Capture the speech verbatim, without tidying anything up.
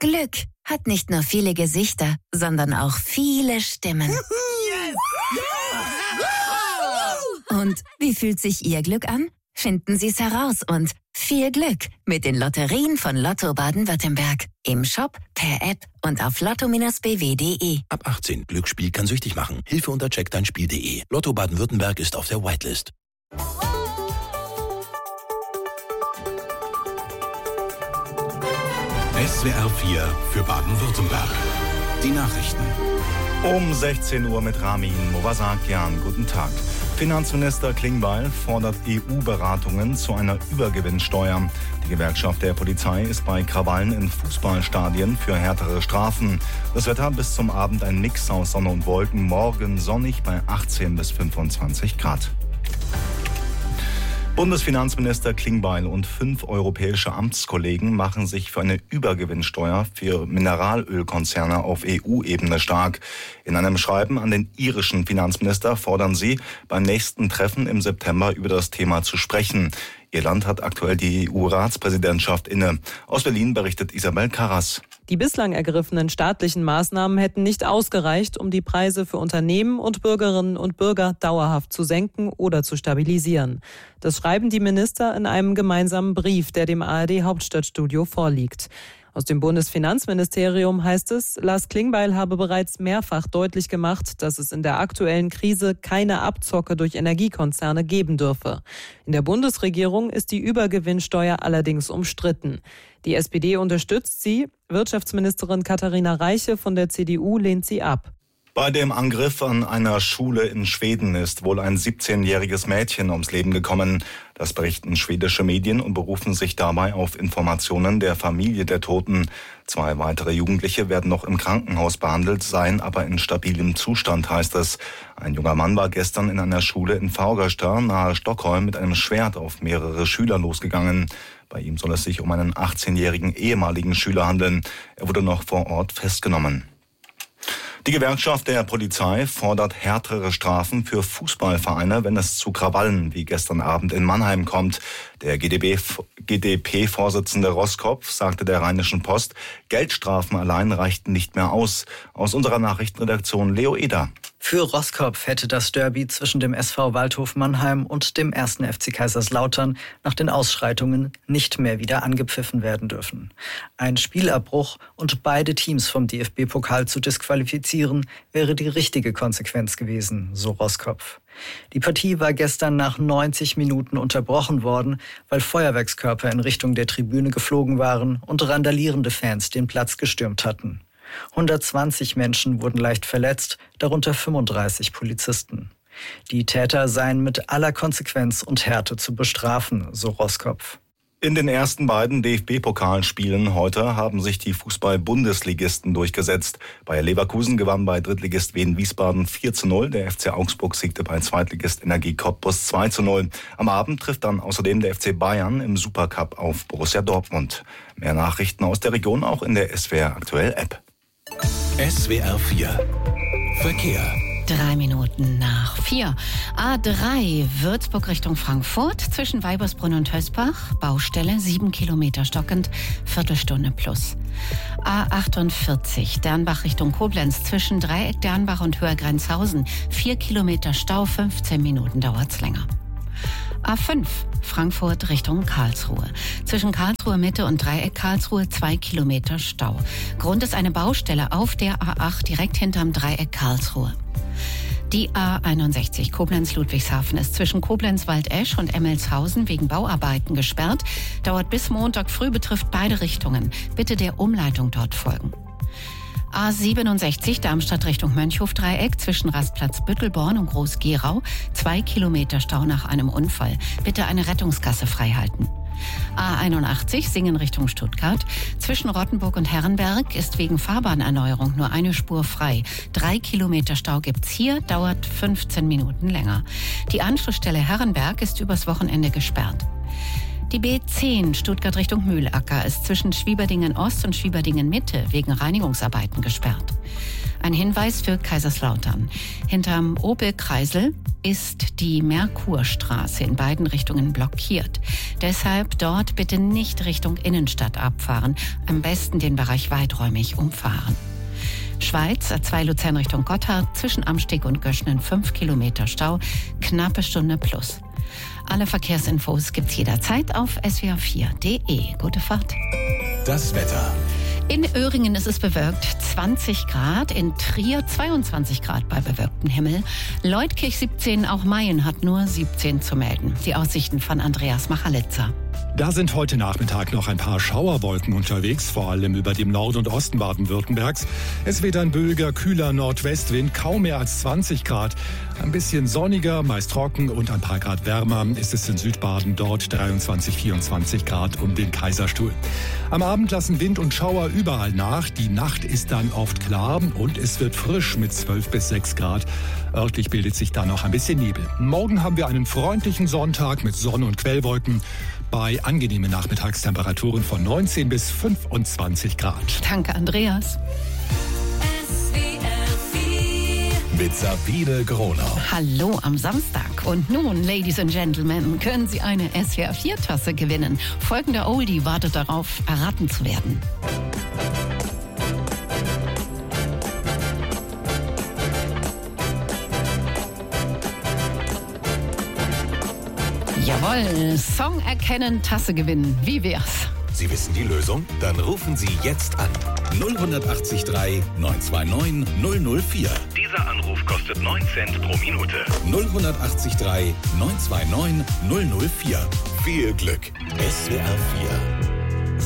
Glück hat nicht nur viele Gesichter, sondern auch viele Stimmen. Yes! Und wie fühlt sich Ihr Glück an? Finden Sie es heraus und viel Glück mit den Lotterien von Lotto Baden-Württemberg. Im Shop, per App und auf lotto Bindestrich b w punkt d e. Ab achtzehn. Glücksspiel kann süchtig machen. Hilfe unter check dein spiel punkt d e. Lotto Baden-Württemberg ist auf der Whitelist. S W R vier für Baden-Württemberg. Die Nachrichten. Um sechzehn Uhr mit Ramin Movasakian. Guten Tag. Finanzminister Klingbeil fordert E U-Beratungen zu einer Übergewinnsteuer. Die Gewerkschaft der Polizei ist bei Krawallen in Fußballstadien für härtere Strafen. Das Wetter bis zum Abend ein Mix aus Sonne und Wolken. Morgen sonnig bei achtzehn bis fünfundzwanzig Grad. Bundesfinanzminister Klingbeil und fünf europäische Amtskollegen machen sich für eine Übergewinnsteuer für Mineralölkonzerne auf E U-Ebene stark. In einem Schreiben an den irischen Finanzminister fordern sie, beim nächsten Treffen im September über das Thema zu sprechen. Ihr Land hat aktuell die E U-Ratspräsidentschaft inne. Aus Berlin berichtet Isabel Karras. Die bislang ergriffenen staatlichen Maßnahmen hätten nicht ausgereicht, um die Preise für Unternehmen und Bürgerinnen und Bürger dauerhaft zu senken oder zu stabilisieren. Das schreiben die Minister in einem gemeinsamen Brief, der dem A R D-Hauptstadtstudio vorliegt. Aus dem Bundesfinanzministerium heißt es, Lars Klingbeil habe bereits mehrfach deutlich gemacht, dass es in der aktuellen Krise keine Abzocke durch Energiekonzerne geben dürfe. In der Bundesregierung ist die Übergewinnsteuer allerdings umstritten. Die S P D unterstützt sie, Wirtschaftsministerin Katharina Reiche von der C D U lehnt sie ab. Bei dem Angriff an einer Schule in Schweden ist wohl ein siebzehnjähriges Mädchen ums Leben gekommen. Das berichten schwedische Medien und berufen sich dabei auf Informationen der Familie der Toten. Zwei weitere Jugendliche werden noch im Krankenhaus behandelt, seien aber in stabilem Zustand, heißt es. Ein junger Mann war gestern in einer Schule in Fagersta nahe Stockholm mit einem Schwert auf mehrere Schüler losgegangen. Bei ihm soll es sich um einen achtzehnjährigen ehemaligen Schüler handeln. Er wurde noch vor Ort festgenommen. Die Gewerkschaft der Polizei fordert härtere Strafen für Fußballvereine, wenn es zu Krawallen wie gestern Abend in Mannheim kommt. Der G D P-Vorsitzende Roskopf sagte der Rheinischen Post, Geldstrafen allein reichten nicht mehr aus. Aus unserer Nachrichtenredaktion Leo Eder. Für Roskopf hätte das Derby zwischen dem S V Waldhof Mannheim und dem ersten F C Kaiserslautern nach den Ausschreitungen nicht mehr wieder angepfiffen werden dürfen. Ein Spielabbruch und beide Teams vom D F B-Pokal zu disqualifizieren, wäre die richtige Konsequenz gewesen, so Roskopf. Die Partie war gestern nach neunzig Minuten unterbrochen worden, weil Feuerwerkskörper in Richtung der Tribüne geflogen waren und randalierende Fans den Platz gestürmt hatten. hundertzwanzig Menschen wurden leicht verletzt, darunter fünfunddreißig Polizisten. Die Täter seien mit aller Konsequenz und Härte zu bestrafen, so Roskopf. In den ersten beiden D F B-Pokalspielen heute haben sich die Fußball-Bundesligisten durchgesetzt. Bayer Leverkusen gewann bei Drittligist Wien Wiesbaden vier zu null. Der F C Augsburg siegte bei Zweitligist Energie Cottbus zwei zu null. Am Abend trifft dann außerdem der F C Bayern im Supercup auf Borussia Dortmund. Mehr Nachrichten aus der Region auch in der S W R Aktuell App. S W R vier Verkehr. Drei Minuten nach vier. A drei Würzburg Richtung Frankfurt zwischen Weibersbrunn und Hösbach. Baustelle sieben Kilometer stockend, Viertelstunde plus. A achtundvierzig Dernbach Richtung Koblenz zwischen Dreieck Dernbach und Höhergrenzhausen. Vier Kilometer Stau, fünfzehn Minuten dauert's länger. A fünf Frankfurt Richtung Karlsruhe. Zwischen Karlsruhe Mitte und Dreieck Karlsruhe zwei Kilometer Stau. Grund ist eine Baustelle auf der A acht direkt hinterm Dreieck Karlsruhe. Die A einundsechzig Koblenz-Ludwigshafen ist zwischen Koblenz-Waldesch und Emmelshausen wegen Bauarbeiten gesperrt. Dauert bis Montag früh, betrifft beide Richtungen. Bitte der Umleitung dort folgen. A siebenundsechzig Darmstadt Richtung Mönchhof-Dreieck zwischen Rastplatz Büttelborn und Groß-Gerau. Zwei Kilometer Stau nach einem Unfall. Bitte eine Rettungsgasse freihalten. A einundachtzig Singen Richtung Stuttgart. Zwischen Rottenburg und Herrenberg ist wegen Fahrbahnerneuerung nur eine Spur frei. Drei Kilometer Stau gibt's hier, dauert fünfzehn Minuten länger. Die Anschlussstelle Herrenberg ist übers Wochenende gesperrt. Die B zehn Stuttgart Richtung Mühlacker ist zwischen Schwieberdingen Ost und Schwieberdingen Mitte wegen Reinigungsarbeiten gesperrt. Ein Hinweis für Kaiserslautern. Hinterm Opel-Kreisel ist die Merkurstraße in beiden Richtungen blockiert. Deshalb dort bitte nicht Richtung Innenstadt abfahren. Am besten den Bereich weiträumig umfahren. Schweiz, A zwei Luzern Richtung Gotthard, zwischen Amsteg und Göschnen fünf Kilometer Stau, knappe Stunde plus. Alle Verkehrsinfos gibt's jederzeit auf s w r vier punkt d e. Gute Fahrt. Das Wetter. In Öhringen ist es bewölkt, zwanzig Grad, in Trier zweiundzwanzig Grad bei bewölktem Himmel. Leutkirch siebzehn, auch Mayen hat nur siebzehn zu melden. Die Aussichten von Andreas Machalitzer. Da sind heute Nachmittag noch ein paar Schauerwolken unterwegs, vor allem über dem Nord- und Osten Baden-Württembergs. Es weht ein böiger, kühler Nordwestwind, kaum mehr als zwanzig Grad. Ein bisschen sonniger, meist trocken und ein paar Grad wärmer ist es in Südbaden, dort dreiundzwanzig, vierundzwanzig Grad um den Kaiserstuhl. Am Abend lassen Wind und Schauer überall nach. Die Nacht ist dann oft klar und es wird frisch mit zwölf bis sechs Grad. Örtlich bildet sich dann noch ein bisschen Nebel. Morgen haben wir einen freundlichen Sonntag mit Sonne und Quellwolken bei angenehmen Nachmittagstemperaturen von neunzehn bis fünfundzwanzig Grad. Danke, Andreas. Mit Sabine Gronau. Hallo am Samstag. Und nun, Ladies and Gentlemen, können Sie eine S W R vier Tasse gewinnen. Folgender Oldie wartet darauf, erraten zu werden. Jawohl, Song erkennen, Tasse gewinnen. Wie wär's? Sie wissen die Lösung? Dann rufen Sie jetzt an. null acht drei neun zwei neun null null vier. Dieser Anruf kostet neun Cent pro Minute. null acht drei neun zwei neun null null vier. Viel Glück. S W R vier.